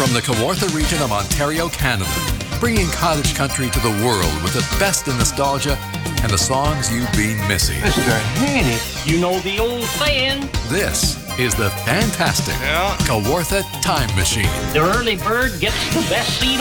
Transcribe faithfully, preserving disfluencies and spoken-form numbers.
From the Kawartha region of Ontario, Canada, bringing cottage country to the world with the best in nostalgia and the songs you've been missing. Mister Haney. You know the old saying. This is the fantastic Yeah. Kawartha Time Machine. The early bird gets the best seat